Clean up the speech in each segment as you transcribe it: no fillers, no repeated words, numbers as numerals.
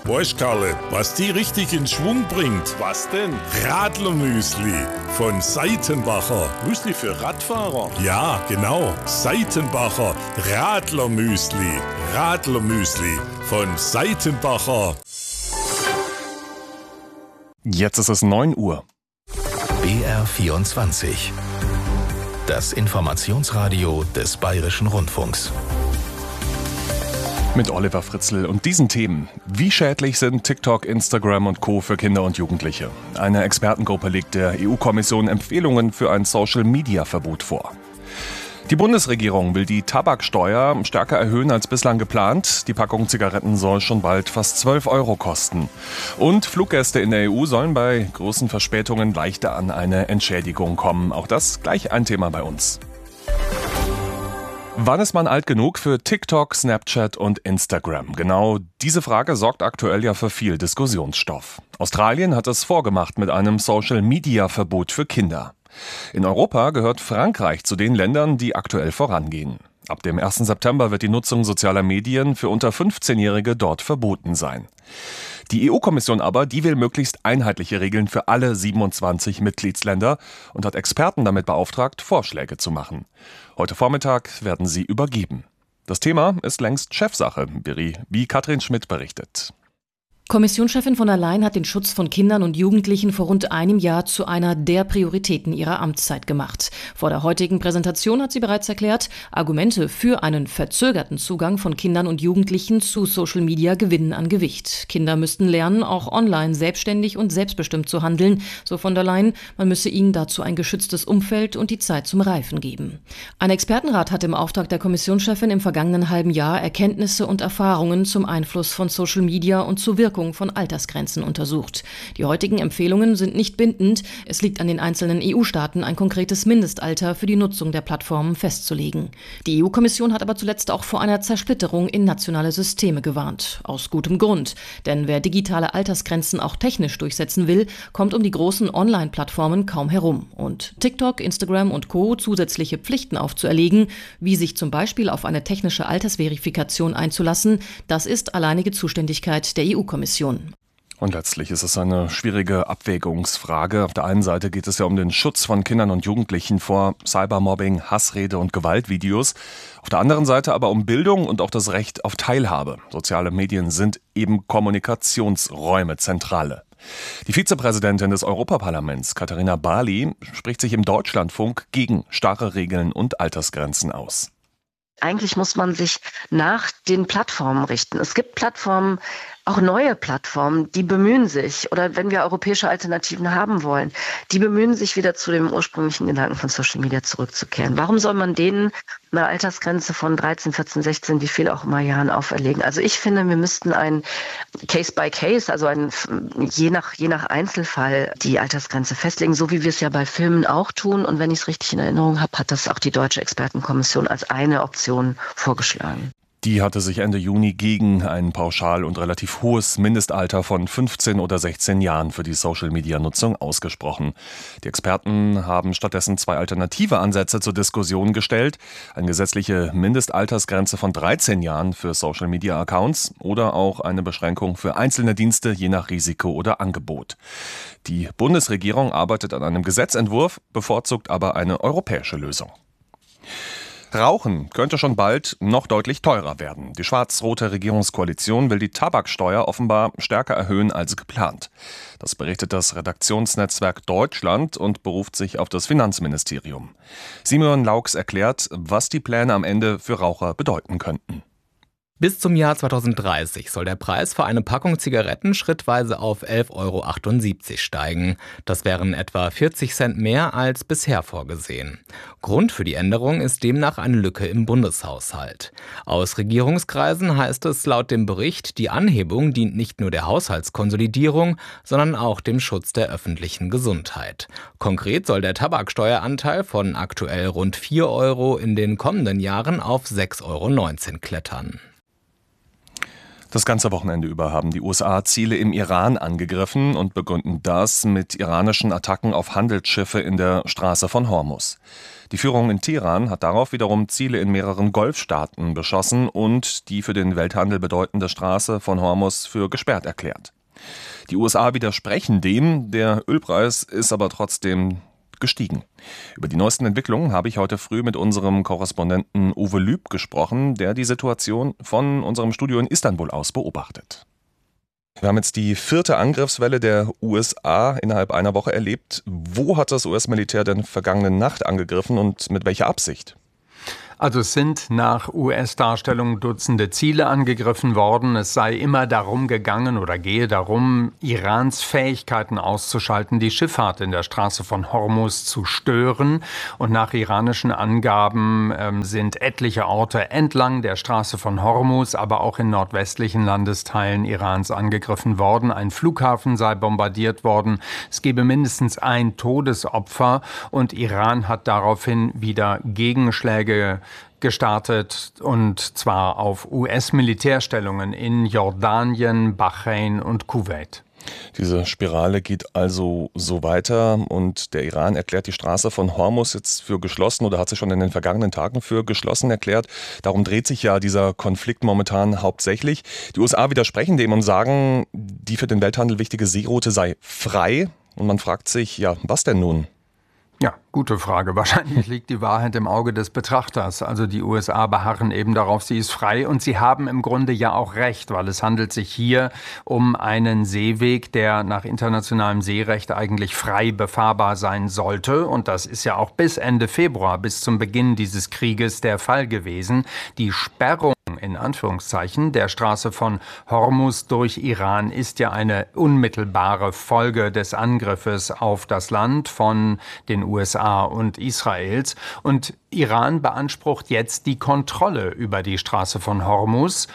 Weißt Karle, was die richtig in Schwung bringt? Was denn? Radlermüsli von Seitenbacher. Müsli für Radfahrer? Ja, genau. Seitenbacher Radlermüsli. Radlermüsli von Seitenbacher. Jetzt ist es 9 Uhr. BR24. Das Informationsradio des Bayerischen Rundfunks. Mit Oliver Fritzl und diesen Themen. Wie schädlich sind TikTok, Instagram und Co. für Kinder und Jugendliche? Eine Expertengruppe legt der EU-Kommission Empfehlungen für ein Social-Media-Verbot vor. Die Bundesregierung will die Tabaksteuer stärker erhöhen als bislang geplant. Die Packung Zigaretten soll schon bald fast 12 € kosten. Und Fluggäste in der EU sollen bei großen Verspätungen leichter an eine Entschädigung kommen. Auch das gleich ein Thema bei uns. Wann ist man alt genug für TikTok, Snapchat und Instagram? Genau diese Frage sorgt aktuell ja für viel Diskussionsstoff. Australien hat es vorgemacht mit einem Social-Media-Verbot für Kinder. In Europa gehört Frankreich zu den Ländern, die aktuell vorangehen. Ab dem 1. September wird die Nutzung sozialer Medien für unter 15-Jährige dort verboten sein. Die EU-Kommission aber, die will möglichst einheitliche Regeln für alle 27 Mitgliedsländer und hat Experten damit beauftragt, Vorschläge zu machen. Heute Vormittag werden sie übergeben. Das Thema ist längst Chefsache, wie Katrin Schmidt berichtet. Kommissionschefin von der Leyen hat den Schutz von Kindern und Jugendlichen vor rund einem Jahr zu einer der Prioritäten ihrer Amtszeit gemacht. Vor der heutigen Präsentation hat sie bereits erklärt, Argumente für einen verzögerten Zugang von Kindern und Jugendlichen zu Social Media gewinnen an Gewicht. Kinder müssten lernen, auch online selbstständig und selbstbestimmt zu handeln, so von der Leyen. Man müsse ihnen dazu ein geschütztes Umfeld und die Zeit zum Reifen geben. Ein Expertenrat hat im Auftrag der Kommissionschefin im vergangenen halben Jahr Erkenntnisse und Erfahrungen zum Einfluss von Social Media und zur Wirkung von Altersgrenzen untersucht. Die heutigen Empfehlungen sind nicht bindend. Es liegt an den einzelnen EU-Staaten, ein konkretes Mindestalter für die Nutzung der Plattformen festzulegen. Die EU-Kommission hat aber zuletzt auch vor einer Zersplitterung in nationale Systeme gewarnt. Aus gutem Grund. Denn wer digitale Altersgrenzen auch technisch durchsetzen will, kommt um die großen Online-Plattformen kaum herum. Und TikTok, Instagram und Co. zusätzliche Pflichten aufzuerlegen, wie sich zum Beispiel auf eine technische Altersverifikation einzulassen, das ist alleinige Zuständigkeit der EU-Kommission. Und letztlich ist es eine schwierige Abwägungsfrage. Auf der einen Seite geht es ja um den Schutz von Kindern und Jugendlichen vor Cybermobbing, Hassrede und Gewaltvideos. Auf der anderen Seite aber um Bildung und auch das Recht auf Teilhabe. Soziale Medien sind eben Kommunikationsräume, Zentrale. Die Vizepräsidentin des Europaparlaments, Katharina Barley, spricht sich im Deutschlandfunk gegen starre Regeln und Altersgrenzen aus. Eigentlich muss man sich nach den Plattformen richten. Es gibt Plattformen, auch neue Plattformen, die bemühen sich, oder wenn wir europäische Alternativen haben wollen, die bemühen sich wieder zu dem ursprünglichen Gedanken von Social Media zurückzukehren. Warum soll man denen eine Altersgrenze von 13, 14, 16, wie viel auch immer Jahren auferlegen? Also ich finde, wir müssten ein Case by Case, also je nach Einzelfall die Altersgrenze festlegen, so wie wir es ja bei Filmen auch tun. Und wenn ich es richtig in Erinnerung habe, hat das auch die Deutsche Expertenkommission als eine Option vorgeschlagen. Die hatte sich Ende Juni gegen ein pauschal und relativ hohes Mindestalter von 15 oder 16 Jahren für die Social-Media-Nutzung ausgesprochen. Die Experten haben stattdessen 2 alternative Ansätze zur Diskussion gestellt. Eine gesetzliche Mindestaltersgrenze von 13 Jahren für Social-Media-Accounts oder auch eine Beschränkung für einzelne Dienste je nach Risiko oder Angebot. Die Bundesregierung arbeitet an einem Gesetzentwurf, bevorzugt aber eine europäische Lösung. Rauchen könnte schon bald noch deutlich teurer werden. Die schwarz-rote Regierungskoalition will die Tabaksteuer offenbar stärker erhöhen als geplant. Das berichtet das Redaktionsnetzwerk Deutschland und beruft sich auf das Finanzministerium. Simeon Laux erklärt, was die Pläne am Ende für Raucher bedeuten könnten. Bis zum Jahr 2030 soll der Preis für eine Packung Zigaretten schrittweise auf 11,78 € steigen. Das wären etwa 40 Cent mehr als bisher vorgesehen. Grund für die Änderung ist demnach eine Lücke im Bundeshaushalt. Aus Regierungskreisen heißt es laut dem Bericht, die Anhebung dient nicht nur der Haushaltskonsolidierung, sondern auch dem Schutz der öffentlichen Gesundheit. Konkret soll der Tabaksteueranteil von aktuell rund 4 € in den kommenden Jahren auf 6,19 € klettern. Das ganze Wochenende über haben die USA Ziele im Iran angegriffen und begründen das mit iranischen Attacken auf Handelsschiffe in der Straße von Hormuz. Die Führung in Teheran hat darauf wiederum Ziele in mehreren Golfstaaten beschossen und die für den Welthandel bedeutende Straße von Hormuz für gesperrt erklärt. Die USA widersprechen dem, der Ölpreis ist aber trotzdem gestiegen. Über die neuesten Entwicklungen habe ich heute früh mit unserem Korrespondenten Uwe Lüb gesprochen, der die Situation von unserem Studio in Istanbul aus beobachtet. Wir haben jetzt die 4. Angriffswelle der USA innerhalb einer Woche erlebt. Wo hat das US-Militär denn vergangene Nacht angegriffen und mit welcher Absicht? Also es sind nach US-Darstellung Dutzende Ziele angegriffen worden. Es sei immer darum gegangen oder gehe darum, Irans Fähigkeiten auszuschalten, die Schifffahrt in der Straße von Hormuz zu stören. Und nach iranischen Angaben sind etliche Orte entlang der Straße von Hormuz, aber auch in nordwestlichen Landesteilen Irans angegriffen worden. Ein Flughafen sei bombardiert worden. Es gebe mindestens ein Todesopfer und Iran hat daraufhin wieder Gegenschläge gestartet, und zwar auf US-Militärstellungen in Jordanien, Bahrain und Kuwait. Diese Spirale geht also so weiter und der Iran erklärt die Straße von Hormuz jetzt für geschlossen oder hat sie schon in den vergangenen Tagen für geschlossen erklärt. Darum dreht sich ja dieser Konflikt momentan hauptsächlich. Die USA widersprechen dem und sagen, die für den Welthandel wichtige Seeroute sei frei. Und man fragt sich, ja, was denn nun? Ja, gute Frage. Wahrscheinlich liegt die Wahrheit im Auge des Betrachters. Also die USA beharren eben darauf, sie ist frei, und sie haben im Grunde ja auch recht, weil es handelt sich hier um einen Seeweg, der nach internationalem Seerecht eigentlich frei befahrbar sein sollte. Und das ist ja auch bis Ende Februar, bis zum Beginn dieses Krieges der Fall gewesen. Die Sperrung in Anführungszeichen der Straße von Hormuz durch Iran ist ja eine unmittelbare Folge des Angriffes auf das Land von den USA und Israels. Und Iran beansprucht jetzt die Kontrolle über die Straße von Hormuz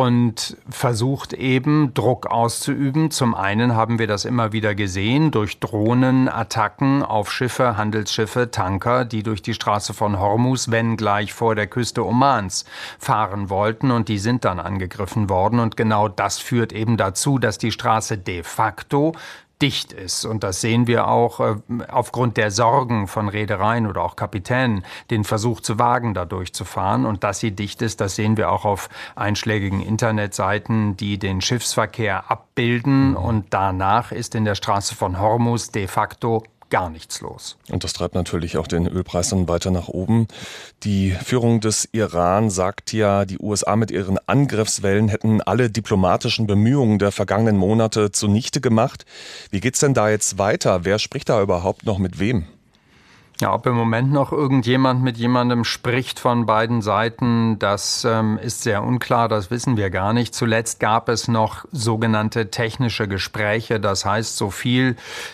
und versucht eben Druck auszuüben. Zum einen haben wir das immer wieder gesehen durch Drohnenattacken auf Schiffe, Handelsschiffe, Tanker, die durch die Straße von Hormuz, wenn gleich vor der Küste Omans, fahren wollten, und die sind dann angegriffen worden. Und genau das führt eben dazu, dass die Straße de facto dicht ist. Und das sehen wir auch aufgrund der Sorgen von Reedereien oder auch Kapitänen, den Versuch zu wagen, da durchzufahren. Und dass sie dicht ist, das sehen wir auch auf einschlägigen Internetseiten, die den Schiffsverkehr abbilden. Und danach ist in der Straße von Hormuz de facto gar nichts los. Und das treibt natürlich auch den Ölpreis dann weiter nach oben. Die Führung des Iran sagt ja, die USA mit ihren Angriffswellen hätten alle diplomatischen Bemühungen der vergangenen Monate zunichte gemacht. Wie geht's denn da jetzt weiter? Wer spricht da überhaupt noch mit wem? Ja, ob im Moment noch irgendjemand mit jemandem spricht von beiden Seiten, das ist sehr unklar, das wissen wir gar nicht. Zuletzt gab es noch sogenannte technische Gespräche, das heißt so viel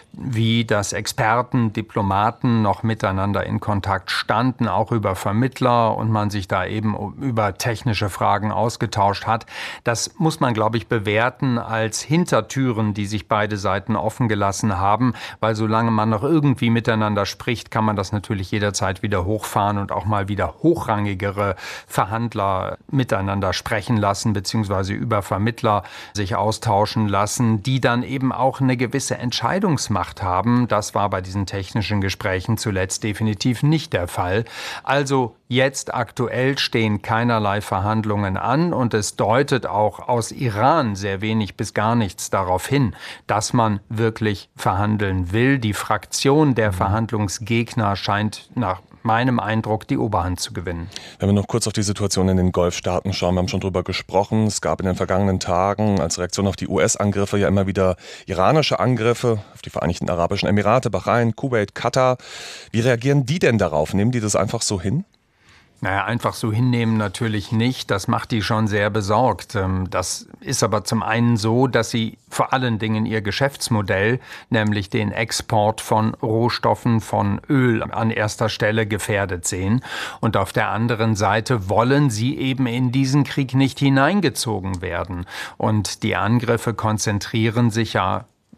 wie dass Experten, Diplomaten noch miteinander in Kontakt standen, auch über Vermittler, und man sich da eben über technische Fragen ausgetauscht hat. Das muss man, glaube ich, bewerten als Hintertüren, die sich beide Seiten offen gelassen haben, weil solange man noch irgendwie miteinander spricht, kann man das natürlich jederzeit wieder hochfahren und auch mal wieder hochrangigere Verhandler miteinander sprechen lassen, beziehungsweise über Vermittler sich austauschen lassen, die dann eben auch eine gewisse Entscheidungsmacht haben. Das war bei diesen technischen Gesprächen zuletzt definitiv nicht der Fall. Also jetzt aktuell stehen keinerlei Verhandlungen an, und es deutet auch aus Iran sehr wenig bis gar nichts darauf hin, dass man wirklich verhandeln will. Die Fraktion der Verhandlungsgegner scheint nach meinem Eindruck die Oberhand zu gewinnen. Wenn wir noch kurz auf die Situation in den Golfstaaten schauen, wir haben schon drüber gesprochen. Es gab in den vergangenen Tagen als Reaktion auf die US-Angriffe ja immer wieder iranische Angriffe auf die Vereinigten Arabischen Emirate, Bahrain, Kuwait, Katar. Wie reagieren die denn darauf? Nehmen die das einfach so hin? Naja, einfach so hinnehmen natürlich nicht. Das macht die schon sehr besorgt. Das ist aber zum einen so, dass sie vor allen Dingen ihr Geschäftsmodell, nämlich den Export von Rohstoffen, von Öl an erster Stelle gefährdet sehen. Und auf der anderen Seite wollen sie eben in diesen Krieg nicht hineingezogen werden. Und die Angriffe konzentrieren sich ja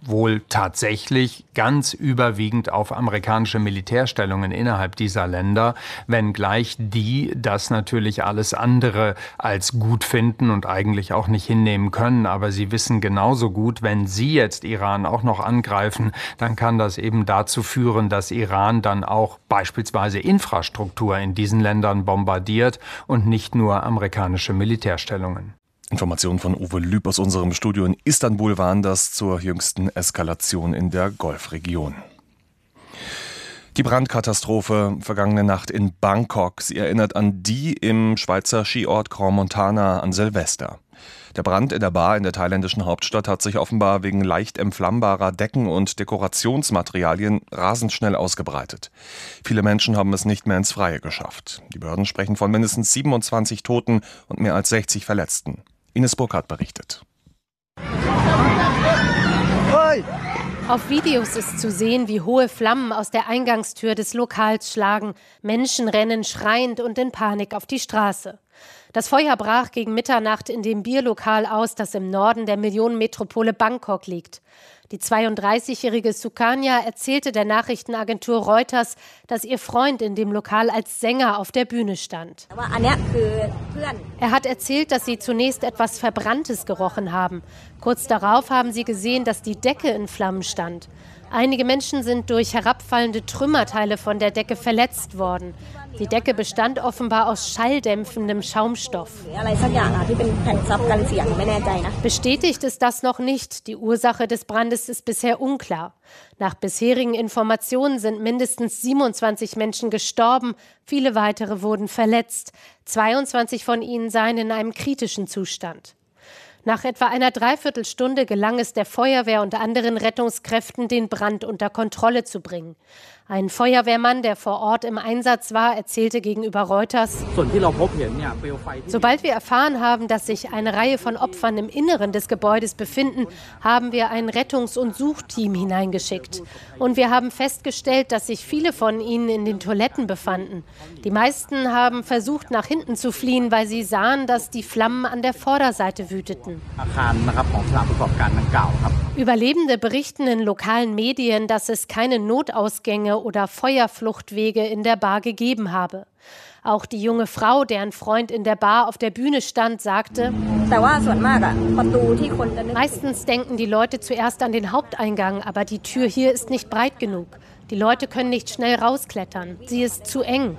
wohl tatsächlich ganz überwiegend auf amerikanische Militärstellungen innerhalb dieser Länder, wenngleich die das natürlich alles andere als gut finden und eigentlich auch nicht hinnehmen können. Aber sie wissen genauso gut, wenn sie jetzt Iran auch noch angreifen, dann kann das eben dazu führen, dass Iran dann auch beispielsweise Infrastruktur in diesen Ländern bombardiert und nicht nur amerikanische Militärstellungen. Informationen von Uwe Lüb aus unserem Studio in Istanbul waren das zur jüngsten Eskalation in der Golfregion. Die Brandkatastrophe vergangene Nacht in Bangkok. Sie erinnert an die im Schweizer Skiort Grand Montana an Silvester. Der Brand in der Bar in der thailändischen Hauptstadt hat sich offenbar wegen leicht entflammbarer Decken und Dekorationsmaterialien rasend schnell ausgebreitet. Viele Menschen haben es nicht mehr ins Freie geschafft. Die Behörden sprechen von mindestens 27 Toten und mehr als 60 Verletzten. Ines Burkhardt berichtet. Auf Videos ist zu sehen, wie hohe Flammen aus der Eingangstür des Lokals schlagen. Menschen rennen schreiend und in Panik auf die Straße. Das Feuer brach gegen Mitternacht in dem Bierlokal aus, das im Norden der Millionenmetropole Bangkok liegt. Die 32-jährige Sukanya erzählte der Nachrichtenagentur Reuters, dass ihr Freund in dem Lokal als Sänger auf der Bühne stand. Er hat erzählt, dass sie zunächst etwas Verbranntes gerochen haben. Kurz darauf haben sie gesehen, dass die Decke in Flammen stand. Einige Menschen sind durch herabfallende Trümmerteile von der Decke verletzt worden. Die Decke bestand offenbar aus schalldämpfendem Schaumstoff. Bestätigt ist das noch nicht. Die Ursache des Brandes ist bisher unklar. Nach bisherigen Informationen sind mindestens 27 Menschen gestorben, viele weitere wurden verletzt. 22 von ihnen seien in einem kritischen Zustand. Nach etwa einer Dreiviertelstunde gelang es der Feuerwehr und anderen Rettungskräften, den Brand unter Kontrolle zu bringen. Ein Feuerwehrmann, der vor Ort im Einsatz war, erzählte gegenüber Reuters: Sobald wir erfahren haben, dass sich eine Reihe von Opfern im Inneren des Gebäudes befinden, haben wir ein Rettungs- und Suchteam hineingeschickt. Und wir haben festgestellt, dass sich viele von ihnen in den Toiletten befanden. Die meisten haben versucht, nach hinten zu fliehen, weil sie sahen, dass die Flammen an der Vorderseite wüteten. Überlebende berichten in lokalen Medien, dass es keine Notausgänge oder Feuerfluchtwege in der Bar gegeben habe. Auch die junge Frau, deren Freund in der Bar auf der Bühne stand, sagte: Meistens denken die Leute zuerst an den Haupteingang, aber die Tür hier ist nicht breit genug. Die Leute können nicht schnell rausklettern. Sie ist zu eng.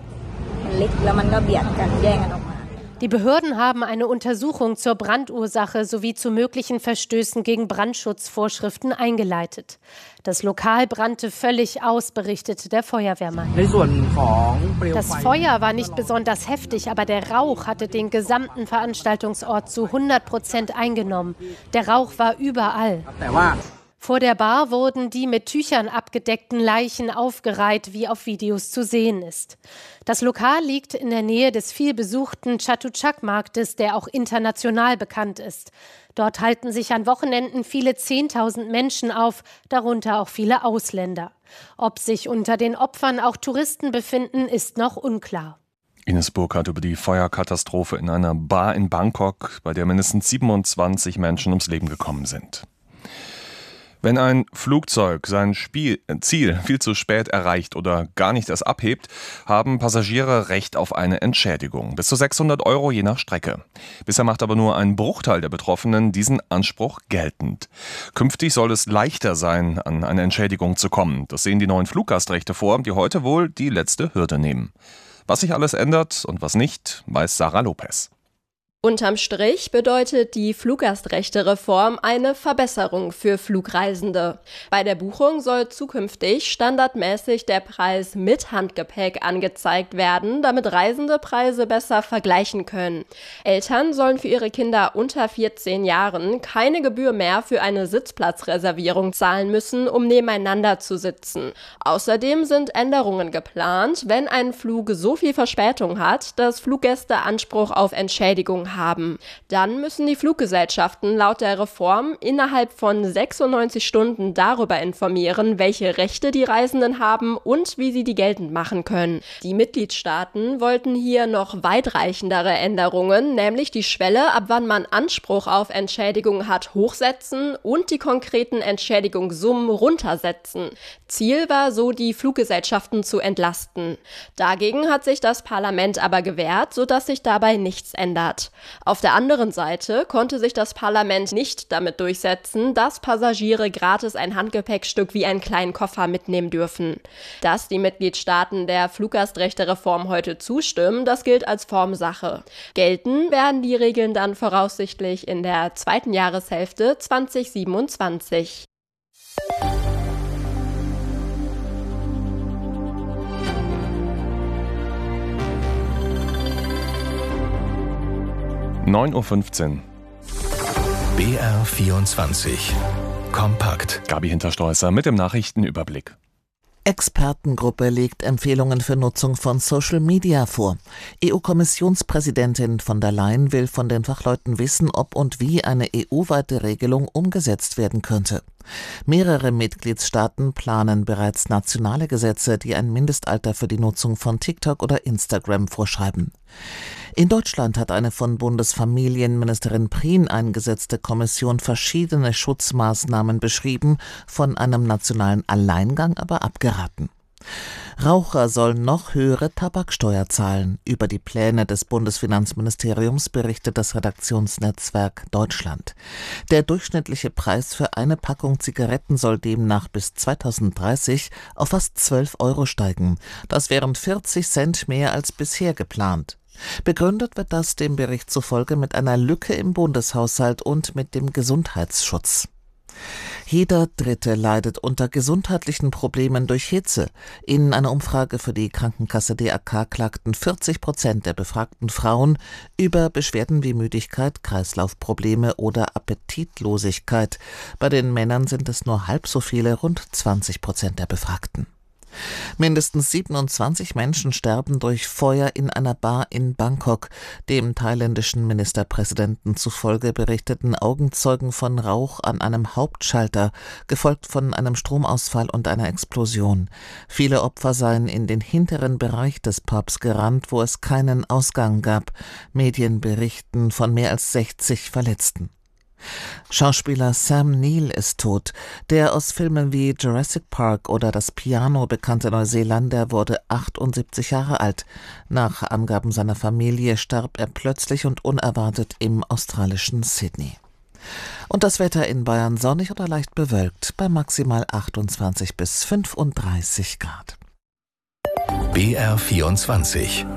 Die Behörden haben eine Untersuchung zur Brandursache sowie zu möglichen Verstößen gegen Brandschutzvorschriften eingeleitet. Das Lokal brannte völlig aus, berichtete der Feuerwehrmann. Das Feuer war nicht besonders heftig, aber der Rauch hatte den gesamten Veranstaltungsort zu 100% eingenommen. Der Rauch war überall. Vor der Bar wurden die mit Tüchern abgedeckten Leichen aufgereiht, wie auf Videos zu sehen ist. Das Lokal liegt in der Nähe des vielbesuchten Chatuchak-Marktes, der auch international bekannt ist. Dort halten sich an Wochenenden viele 10.000 Menschen auf, darunter auch viele Ausländer. Ob sich unter den Opfern auch Touristen befinden, ist noch unklar. Ines Burkhardt über die Feuerkatastrophe in einer Bar in Bangkok, bei der mindestens 27 Menschen ums Leben gekommen sind. Wenn ein Flugzeug sein Ziel viel zu spät erreicht oder gar nicht erst abhebt, haben Passagiere Recht auf eine Entschädigung. Bis zu 600 € je nach Strecke. Bisher macht aber nur ein Bruchteil der Betroffenen diesen Anspruch geltend. Künftig soll es leichter sein, an eine Entschädigung zu kommen. Das sehen die neuen Fluggastrechte vor, die heute wohl die letzte Hürde nehmen. Was sich alles ändert und was nicht, weiß Sarah Lopez. Unterm Strich bedeutet die Fluggastrechte-Reform eine Verbesserung für Flugreisende. Bei der Buchung soll zukünftig standardmäßig der Preis mit Handgepäck angezeigt werden, damit Reisende Preise besser vergleichen können. Eltern sollen für ihre Kinder unter 14 Jahren keine Gebühr mehr für eine Sitzplatzreservierung zahlen müssen, um nebeneinander zu sitzen. Außerdem sind Änderungen geplant, wenn ein Flug so viel Verspätung hat, dass Fluggäste Anspruch auf Entschädigung haben. haben. Dann müssen die Fluggesellschaften laut der Reform innerhalb von 96 Stunden darüber informieren, welche Rechte die Reisenden haben und wie sie die geltend machen können. Die Mitgliedstaaten wollten hier noch weitreichendere Änderungen, nämlich die Schwelle, ab wann man Anspruch auf Entschädigung hat, hochsetzen und die konkreten Entschädigungssummen runtersetzen. Ziel war so, die Fluggesellschaften zu entlasten. Dagegen hat sich das Parlament aber gewehrt, sodass sich dabei nichts ändert. Auf der anderen Seite konnte sich das Parlament nicht damit durchsetzen, dass Passagiere gratis ein Handgepäckstück wie einen kleinen Koffer mitnehmen dürfen. Dass die Mitgliedstaaten der Fluggastrechtereform heute zustimmen, das gilt als Formsache. Gelten werden die Regeln dann voraussichtlich in der zweiten Jahreshälfte 2027. (9:15 Uhr). BR24 Kompakt. Gabi Hinterstolzer mit dem Nachrichtenüberblick. Expertengruppe legt Empfehlungen für Nutzung von Social Media vor. EU-Kommissionspräsidentin von der Leyen will von den Fachleuten wissen, ob und wie eine EU-weite Regelung umgesetzt werden könnte. Mehrere Mitgliedstaaten planen bereits nationale Gesetze, die ein Mindestalter für die Nutzung von TikTok oder Instagram vorschreiben. In Deutschland hat eine von Bundesfamilienministerin Prien eingesetzte Kommission verschiedene Schutzmaßnahmen beschrieben, von einem nationalen Alleingang aber abgeraten. Raucher sollen noch höhere Tabaksteuer zahlen. Über die Pläne des Bundesfinanzministeriums berichtet das Redaktionsnetzwerk Deutschland. Der durchschnittliche Preis für eine Packung Zigaretten soll demnach bis 2030 auf fast 12 € steigen. Das wären 40 Cent mehr als bisher geplant. Begründet wird das dem Bericht zufolge mit einer Lücke im Bundeshaushalt und mit dem Gesundheitsschutz. Jeder Dritte leidet unter gesundheitlichen Problemen durch Hitze. In einer Umfrage für die Krankenkasse DAK klagten 40% der befragten Frauen über Beschwerden wie Müdigkeit, Kreislaufprobleme oder Appetitlosigkeit. Bei den Männern sind es nur halb so viele, rund 20% der Befragten. Mindestens 27 Menschen sterben durch Feuer in einer Bar in Bangkok. Dem thailändischen Ministerpräsidenten zufolge berichteten Augenzeugen von Rauch an einem Hauptschalter, gefolgt von einem Stromausfall und einer Explosion. Viele Opfer seien in den hinteren Bereich des Pubs gerannt, wo es keinen Ausgang gab. Medien berichten von mehr als 60 Verletzten. Schauspieler Sam Neill ist tot. Der aus Filmen wie Jurassic Park oder Das Piano bekannte Neuseeländer wurde 78 Jahre alt. Nach Angaben seiner Familie starb er plötzlich und unerwartet im australischen Sydney. Und das Wetter in Bayern sonnig oder leicht bewölkt, bei maximal 28 bis 35 Grad. BR24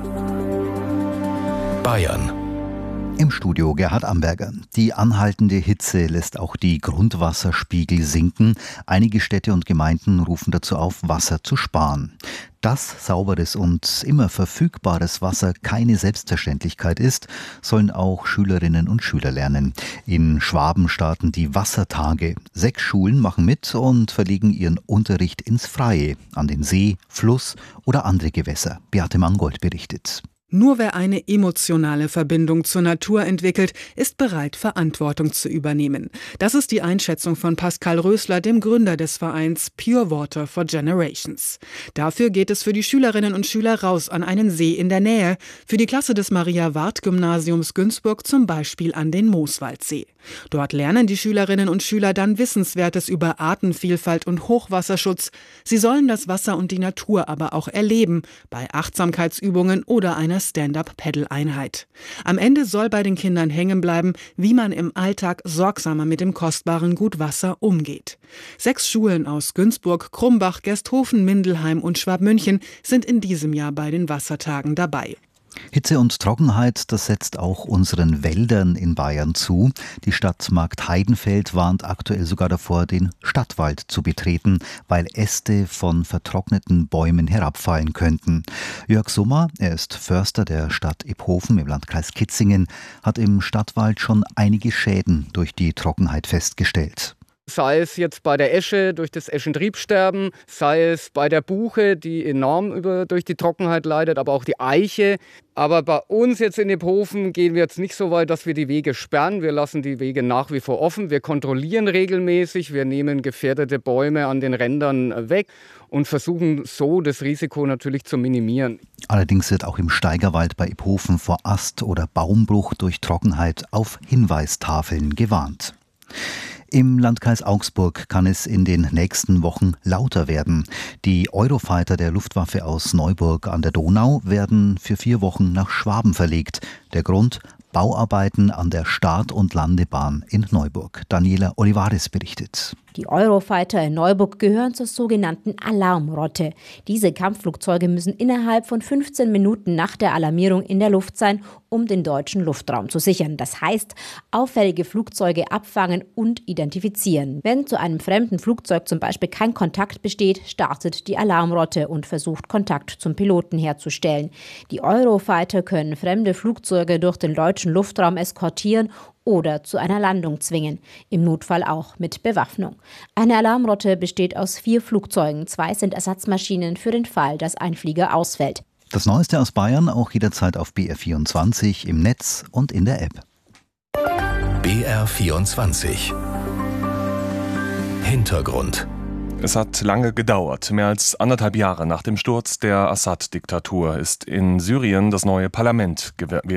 Bayern. Im Studio Gerhard Amberger. Die anhaltende Hitze lässt auch die Grundwasserspiegel sinken. Einige Städte und Gemeinden rufen dazu auf, Wasser zu sparen. Dass sauberes und immer verfügbares Wasser keine Selbstverständlichkeit ist, sollen auch Schülerinnen und Schüler lernen. In Schwaben starten die Wassertage. 6 Schulen machen mit und verlegen ihren Unterricht ins Freie, an den See, Fluss oder andere Gewässer. Beate Mangold berichtet. Nur wer eine emotionale Verbindung zur Natur entwickelt, ist bereit, Verantwortung zu übernehmen. Das ist die Einschätzung von Pascal Rösler, dem Gründer des Vereins Pure Water for Generations. Dafür geht es für die Schülerinnen und Schüler raus an einen See in der Nähe, für die Klasse des Maria-Ward-Gymnasiums Günzburg zum Beispiel an den Mooswaldsee. Dort lernen die Schülerinnen und Schüler dann Wissenswertes über Artenvielfalt und Hochwasserschutz. Sie sollen das Wasser und die Natur aber auch erleben, bei Achtsamkeitsübungen oder einer Stand-up-Paddle-Einheit. Am Ende soll bei den Kindern hängen bleiben, wie man im Alltag sorgsamer mit dem kostbaren Gut Wasser umgeht. 6 Schulen aus Günzburg, Krumbach, Gersthofen, Mindelheim und Schwabmünchen sind in diesem Jahr bei den Wassertagen dabei. Hitze und Trockenheit, das setzt auch unseren Wäldern in Bayern zu. Die Stadt Marktheidenfeld warnt aktuell sogar davor, den Stadtwald zu betreten, weil Äste von vertrockneten Bäumen herabfallen könnten. Jörg Summer, er ist Förster der Stadt Iphofen im Landkreis Kitzingen, hat im Stadtwald schon einige Schäden durch die Trockenheit festgestellt. Sei es jetzt bei der Esche durch das Eschentriebsterben, sei es bei der Buche, die enorm durch die Trockenheit leidet, aber auch die Eiche. Aber bei uns jetzt in Iphofen gehen wir jetzt nicht so weit, dass wir die Wege sperren. Wir lassen die Wege nach wie vor offen. Wir kontrollieren regelmäßig. Wir nehmen gefährdete Bäume an den Rändern weg und versuchen so das Risiko natürlich zu minimieren. Allerdings wird auch im Steigerwald bei Iphofen vor Ast- oder Baumbruch durch Trockenheit auf Hinweistafeln gewarnt. Im Landkreis Augsburg kann es in den nächsten Wochen lauter werden. Die Eurofighter der Luftwaffe aus Neuburg an der Donau werden für 4 Wochen nach Schwaben verlegt. Der Grund: Bauarbeiten an der Start- und Landebahn in Neuburg. Daniela Olivares berichtet. Die Eurofighter in Neuburg gehören zur sogenannten Alarmrotte. Diese Kampfflugzeuge müssen innerhalb von 15 Minuten nach der Alarmierung in der Luft sein, um den deutschen Luftraum zu sichern. Das heißt, auffällige Flugzeuge abfangen und identifizieren. Wenn zu einem fremden Flugzeug zum Beispiel kein Kontakt besteht, startet die Alarmrotte und versucht, Kontakt zum Piloten herzustellen. Die Eurofighter können fremde Flugzeuge durch den deutschen Luftraum eskortieren oder zu einer Landung zwingen, im Notfall auch mit Bewaffnung. Eine Alarmrotte besteht aus 4 Flugzeugen, 2 sind Ersatzmaschinen für den Fall, dass ein Flieger ausfällt. Das Neueste aus Bayern auch jederzeit auf BR24 im Netz und in der App. BR24 Hintergrund. Es hat lange gedauert. Mehr als 1,5 Jahre nach dem Sturz der Assad-Diktatur ist in Syrien das neue Parlament gewählt